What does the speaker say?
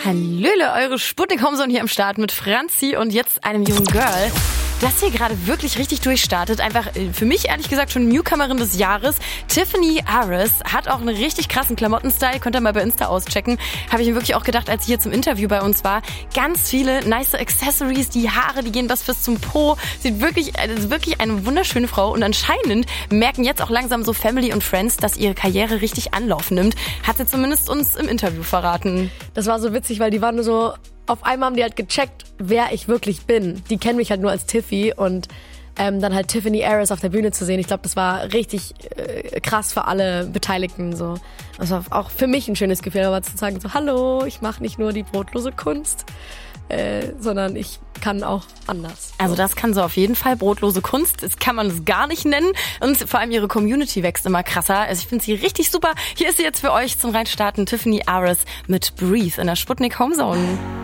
Hallöle, eure Sputnik Homezone hier am Start mit Franzi und jetzt einem jungen Girl, das hier gerade wirklich richtig durchstartet. Einfach für mich ehrlich gesagt schon Newcomerin des Jahres. Tiffany Aris hat auch einen richtig krassen Klamottenstyle. Könnt ihr mal bei Insta auschecken. Habe ich mir wirklich auch gedacht, als sie hier zum Interview bei uns war. Ganz viele nice Accessories, die Haare, die gehen bis zum Po. Sieht wirklich, ist wirklich eine wunderschöne Frau. Und anscheinend merken jetzt auch langsam so Family und Friends, dass ihre Karriere richtig Anlauf nimmt. Hat sie zumindest uns im Interview verraten. Das war so witzig, weil die waren nur so... Auf einmal haben die halt gecheckt, wer ich wirklich bin. Die kennen mich halt nur als Tiffy und dann halt Tiffany Aris auf der Bühne zu sehen. Ich glaube, das war richtig krass für alle Beteiligten. So. Das war auch für mich ein schönes Gefühl, aber zu sagen so, hallo, ich mache nicht nur die brotlose Kunst, sondern ich kann auch anders. Also das kann sie auf jeden Fall, brotlose Kunst, das kann man es gar nicht nennen. Und vor allem ihre Community wächst immer krasser. Also ich finde sie richtig super. Hier ist sie jetzt für euch zum Reinstarten, Tiffany Aris mit Breathe in der Sputnik Homezone.